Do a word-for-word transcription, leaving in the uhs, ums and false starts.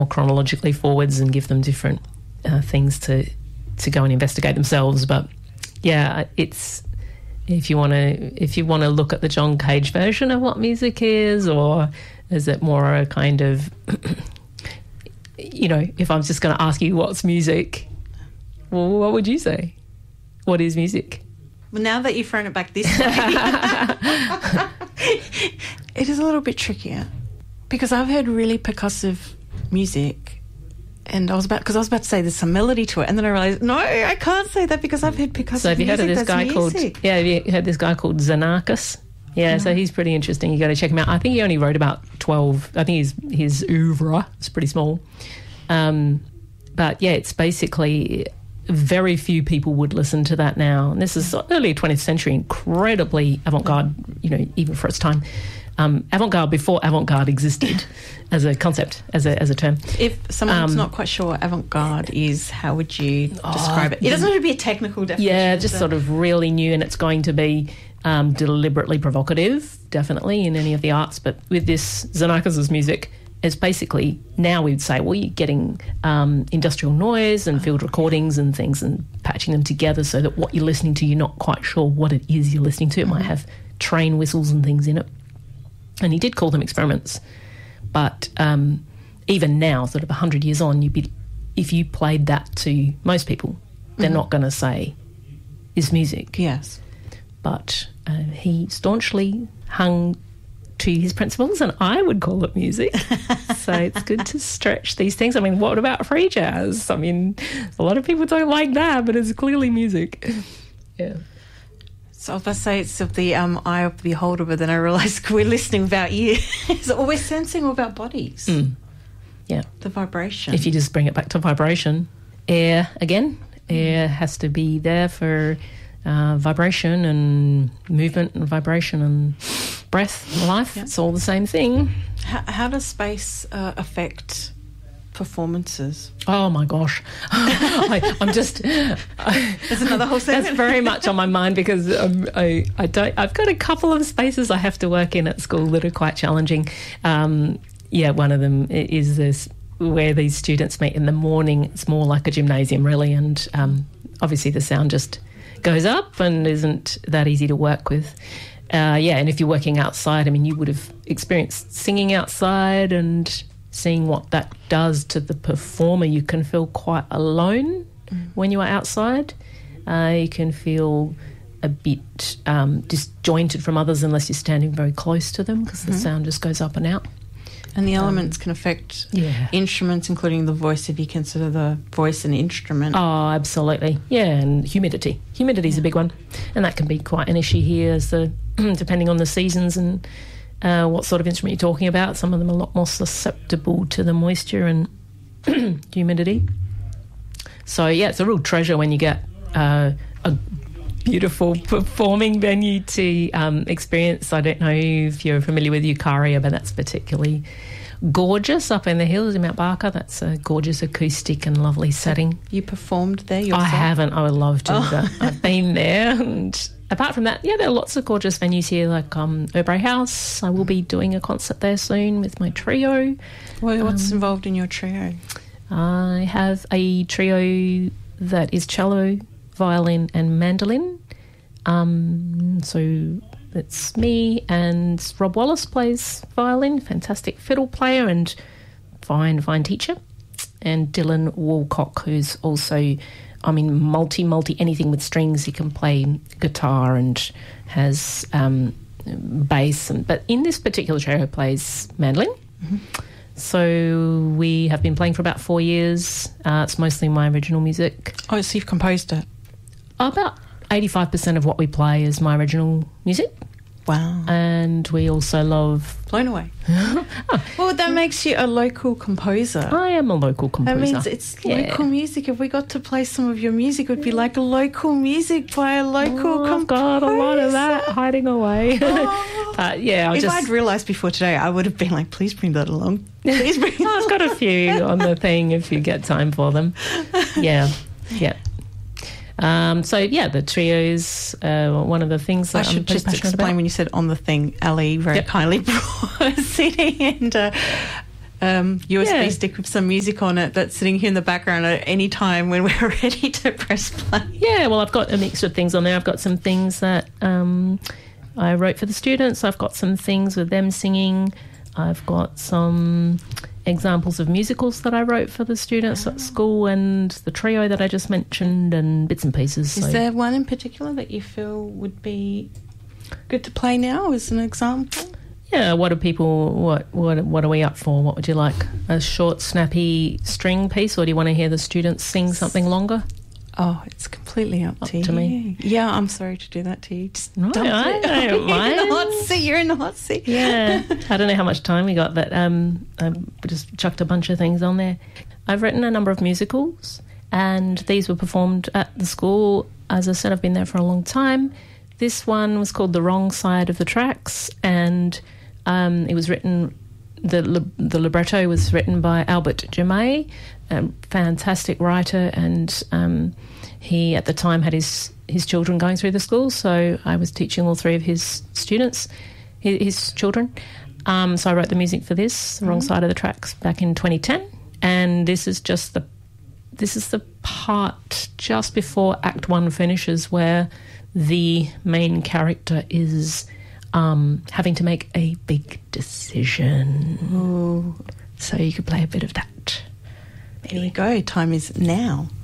more chronologically forwards and give them different uh, things to to go and investigate themselves. But yeah, it's if you want to if you want to look at the John Cage version of what music is, or is it more a kind of you know, if I'm just going to ask you what's music, well, what would you say? What is music? Well, now that you've thrown it back this way, it is a little bit trickier because I've heard really percussive music, and I was about because I was about to say there's some melody to it, and then I realised no, I can't say that because I've heard percussive. So have you heard music, of this guy music. called? Yeah, have you heard this guy called Xenakis? Yeah, no. So he's pretty interesting. You got to check him out. I think he only wrote about twelve. I think his his oeuvre is pretty small, um, but yeah, it's basically. Very few people would listen to that now. And this is early twentieth century, incredibly avant-garde, you know, even for its time. Um, avant-garde before avant-garde existed as a concept, as a as a term. If someone's um, not quite sure what avant-garde is, how would you describe oh, it? It doesn't have to be a technical definition. Yeah, just so. sort of really new, and it's going to be um, deliberately provocative, definitely, in any of the arts. But with this Xenakis' music, it's basically, now we would say, well, you're getting um, industrial noise and field recordings and things and patching them together so that what you're listening to, you're not quite sure what it is you're listening to. It might have train whistles and things in it. And he did call them experiments. But um, even now, sort of one hundred years on, you'd be, if you played that to most people, they're mm-hmm. not going to say, it's music. Yes. But uh, he staunchly hung to his principles, and I would call it music. So it's good to stretch these things. I mean, what about free jazz? I mean, a lot of people don't like that, but it's clearly music. Yeah. So I was about to say it's of the um, eye of the beholder, but then I realised we're listening without ears. Or we're sensing with our bodies. Mm. Yeah. The vibration. If you just bring it back to vibration. Air, again, air has to be there for uh, vibration and movement and vibration and breath, life, yep. It's all the same thing. How, how does space uh, affect performances? Oh my gosh, I, I'm just. I, There's another whole segment. That's very much on my mind because um, I, I don't. I've got a couple of spaces I have to work in at school that are quite challenging. Um, yeah, one of them is this where these students meet in the morning. It's more like a gymnasium, really, and um, obviously the sound just goes up and isn't that easy to work with. Uh, yeah, and if you're working outside, I mean, you would have experienced singing outside and seeing what that does to the performer. You can feel quite alone mm. when you are outside. Uh, you can feel a bit um, disjointed from others unless you're standing very close to them because mm-hmm. the sound just goes up and out. And the elements um, can affect yeah. instruments, including the voice, if you consider the voice an instrument. Oh, absolutely. Yeah, and humidity. Humidity is yeah. a big one, and that can be quite an issue here as the depending on the seasons and uh, what sort of instrument you're talking about. Some of them are a lot more susceptible to the moisture and humidity. So, yeah, it's a real treasure when you get uh, a beautiful performing venue to um, experience. I don't know if you're familiar with Eucharia, but that's particularly gorgeous up in the hills in Mount Barker. That's a gorgeous acoustic and lovely setting. You performed there yourself? I haven't. I would love to, oh. but I've been there. And apart from that, yeah, there are lots of gorgeous venues here, like um, Aubrey House. I will be doing a concert there soon with my trio. Well, what's um, involved in your trio? I have a trio that is cello, violin and mandolin. Um, so it's me and Rob Wallace plays violin, fantastic fiddle player and fine, fine teacher. And Dylan Woolcock, who's also, I mean, multi, multi, anything with strings. He can play guitar and has um, bass. And, but in this particular trio plays mandolin. Mm-hmm. So we have been playing for about four years. Uh, it's mostly my original music. Oh, so you've composed it? About eighty-five percent of what we play is my original music. Wow. And we also love... Blown away. oh. Well, that makes you a local composer. I am a local composer. That means it's yeah. local music. If we got to play some of your music, it would be like local music by a local oh, composer. I've got a lot of that hiding away. Oh. uh, yeah, I'll if just... I'd realised before today, I would have been like, please bring that along. Please bring oh, I've got a few on the thing if you get time for them. Yeah, yeah. Um, so, yeah, the trios, uh, one of the things that I should I'm just explain about. When you said on the thing, Ali very yep. kindly brought a C D and uh, um, U S B Yeah. stick with some music on it that's sitting here in the background at any time when we're ready to press play. Yeah, well, I've got a mix of things on there. I've got some things that um, I wrote for the students. I've got some things with them singing. I've got some examples of musicals that I wrote for the students at school, and the trio that I just mentioned, and bits and pieces. Is So- there one in particular that you feel would be good to play now as an example? Yeah, what are people, what, what, what are we up for? What would you like? A short, snappy string piece, or do you want to hear the students sing something longer? Oh, it's completely up, Up to, to you. me. Yeah, I'm sorry to do that to you. Just No, dump I it. don't You're in the mind. hot seat. You're in the hot seat. Yeah, I don't know how much time we got, but um, I just chucked a bunch of things on there. I've written a number of musicals, and these were performed at the school. As I said, I've been there for a long time. This one was called The Wrong Side of the Tracks, and um, it was written, the the libretto was written by Albert Jamay, a fantastic writer, and um, he at the time had his, his children going through the school, so I was teaching all three of his students, his, his children. Um, so I wrote the music for this, The Wrong Mm-hmm. Side of the Tracks, back in twenty ten, and this is just the this is the part just before Act One finishes, where the main character is um, having to make a big decision. Ooh. So you could play a bit of that. Here we go. Time is now.